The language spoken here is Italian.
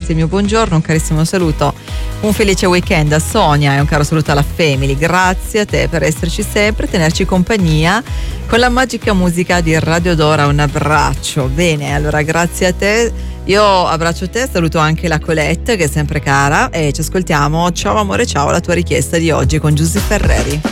il mio buongiorno, un carissimo saluto, un felice weekend a Sonia e un caro saluto alla Family. Grazie a te per esserci sempre, tenerci compagnia con la magica musica di Radio Dora. Un abbraccio. Bene, allora grazie a te. Io abbraccio te, saluto anche la Colette che è sempre cara e ci ascoltiamo. Ciao amore, ciao, la tua richiesta di oggi con Giusy Ferreri.